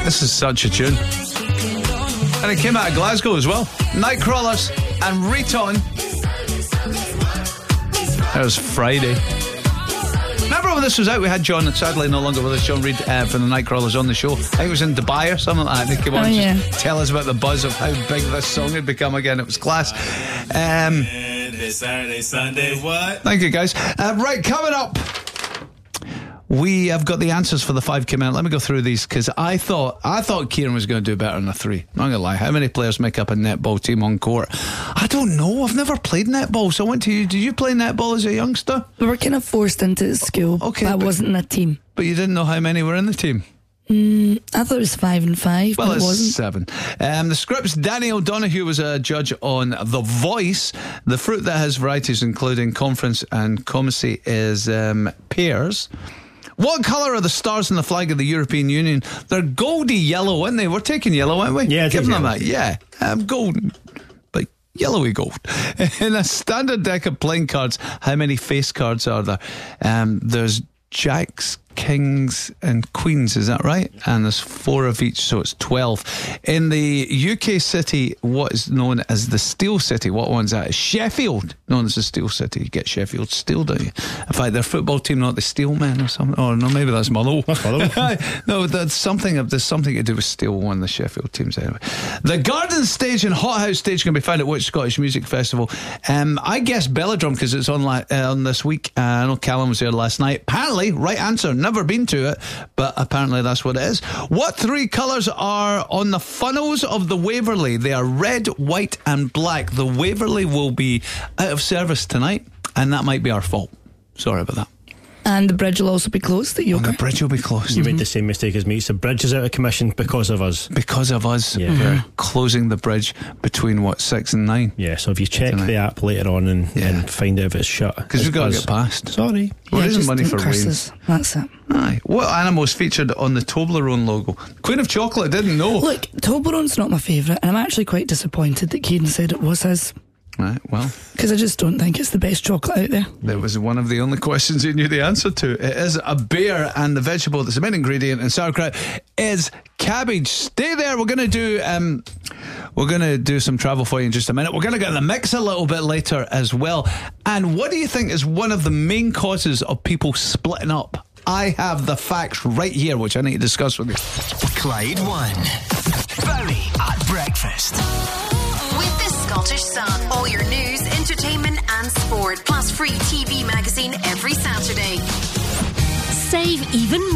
This is such a tune. And it came out of Glasgow as well. Nightcrawlers and Riton. That was Friday. Remember when this was out, we had John, sadly no longer with us, John Reid from the Nightcrawlers on the show. I think it was in Dubai or something like that. And he came on and just tell us about the buzz of how big this song had become again. It was class. Saturday, Sunday, what? Thank you, guys. Right, coming up, we have got the answers for the 5K minute. Let me go through these, because I thought Kieran was going to do better than a 3. I'm not going to lie. How many players make up a netball team on court? I don't know. I've never played netball, so I went to you. Did you play netball as a youngster? We were kind of forced into the school. Okay, but I wasn't in a team. But you didn't know how many were in the team? I thought it was 5 and 5. Well, but it wasn't. 7. The scripts. Danny O'Donoghue was a judge on The Voice. The fruit that has varieties, including conference and comacy, is pears. What colour are the stars in the flag of the European Union? They're goldy yellow, aren't they? We're taking yellow, aren't we? Yeah, give them that. Yeah, golden, but yellowy gold. In a standard deck of playing cards, how many face cards are there? There's jacks, kings and queens, is that right? And there's 4 of each, so it's 12. In the UK city, what is known as the Steel City, what one's that? It's Sheffield, known as the Steel City. You get Sheffield Steel, don't you? In fact, their football team, not the Steel Men or something. Oh no, maybe that's Motherwell. That's Motherwell. No, there's something to do with Steel, one of the Sheffield teams anyway. The Garden Stage and Hot House Stage can be found at which Scottish Music Festival? I guess Belladrum, because it's on this week. I know Callum was there last night. Apparently, right answer. Never been to it, but apparently that's what it is. What 3 colours are on the funnels of the Waverley? They are red, white and black. The Waverley will be out of service tonight, and that might be our fault. Sorry about that. And the bridge will also be closed at Yoker. The bridge will be closed. You made the same mistake as me. So the bridge is out of commission because of us. Because of us. Yeah. We're closing the bridge between 6 and 9. Yeah, so if you check the app later on and find out if it's shut, because we've got to get past. Sorry. We're raising money for curses. rain. That's it. Aye. What animals featured on the Toblerone logo? Queen of Chocolate didn't know. Look, Toblerone's not my favourite, and I'm actually quite disappointed that Kieran said it was his. Right, well, because I just don't think it's the best chocolate out there. That was one of the only questions you knew the answer to. It is a bear, and the vegetable that's the main ingredient in sauerkraut is cabbage. Stay there. We're going to do some travel for you in just a minute. We're going to get in the mix a little bit later as well. And what do you think is one of the main causes of people splitting up? I have the facts right here, which I need to discuss with you. Clyde One. Barry at breakfast. With the Scottish Sun, all your news, entertainment and sport, plus free TV magazine every Saturday. Save even more.